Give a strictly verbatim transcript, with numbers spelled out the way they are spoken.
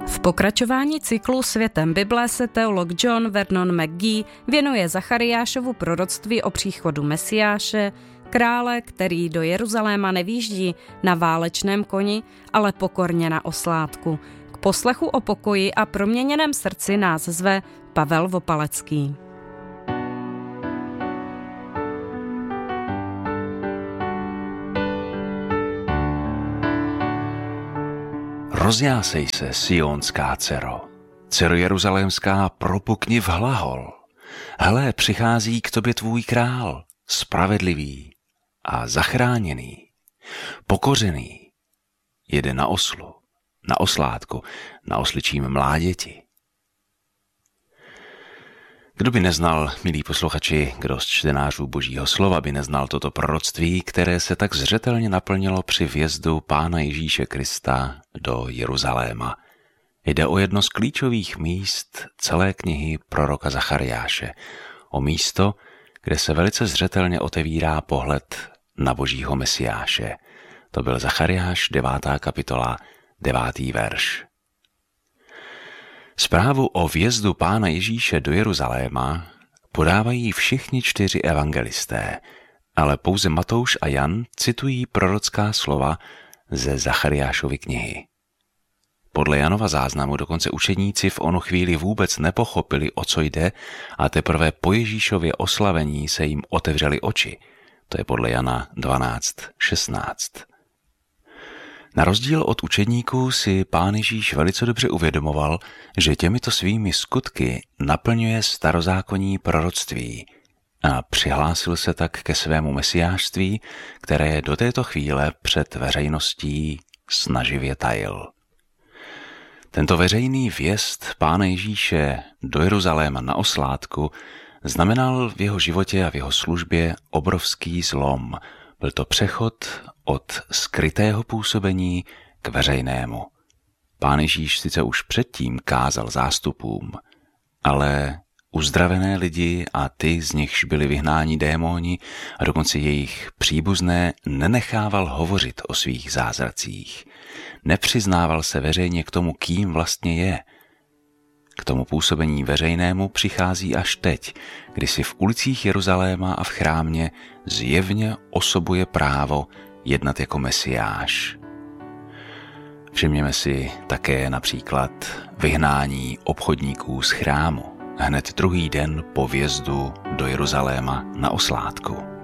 V pokračování cyklu Světem Bible se teolog John Vernon McGee věnuje Zachariášovu proroctví o příchodu Mesiáše, krále, který do Jeruzaléma nevýjíždí na válečném koni, ale pokorně na oslátku. K poslechu o pokoji a proměněném srdci nás zve Pavel Vopalecký. Rozjásej se, Sionská dcero, dcero Jeruzalémská, propukni v hlahol. Hle, přichází k tobě tvůj král, spravedlivý a zachráněný, pokořený. Jede na oslu, na oslátku, na osličím mláděti. Kdo by neznal, milí posluchači, kdo z čtenářů Božího slova by neznal toto proroctví, které se tak zřetelně naplnilo při vjezdu Pána Ježíše Krista do Jeruzaléma. Jde o jedno z klíčových míst celé knihy proroka Zachariáše. O místo, kde se velice zřetelně otevírá pohled na Božího Mesiáše. To byl Zachariáš, devátá kapitola, devátý verš. Zprávu o vjezdu Pána Ježíše do Jeruzaléma podávají všichni čtyři evangelisté, ale pouze Matouš a Jan citují prorocká slova ze Zachariášovy knihy. Podle Janova záznamu dokonce učedníci v onu chvíli vůbec nepochopili, o co jde, a teprve po Ježíšově oslavení se jim otevřely oči. To je podle Jana dvanáct šestnáct. Na rozdíl od učedníků si Pán Ježíš velice dobře uvědomoval, že těmito svými skutky naplňuje starozákonní proroctví a přihlásil se tak ke svému mesiášství, které do této chvíle před veřejností snaživě tajil. Tento veřejný vjezd Pána Ježíše do Jeruzaléma na oslátku znamenal v jeho životě a v jeho službě obrovský zlom. Byl to přechod od skrytého působení k veřejnému. Pán Ježíš sice už předtím kázal zástupům, ale uzdravené lidi a ty, z nichž byli vyhnáni démoni a dokonce jejich příbuzné, nenechával hovořit o svých zázracích. Nepřiznával se veřejně k tomu, kým vlastně je. K tomu působení veřejnému přichází až teď, kdy si v ulicích Jeruzaléma a v chrámě zjevně osobuje právo jednat jako Mesiáš. Všimněme si také například vyhnání obchodníků z chrámu hned druhý den po vjezdu do Jeruzaléma na oslátku.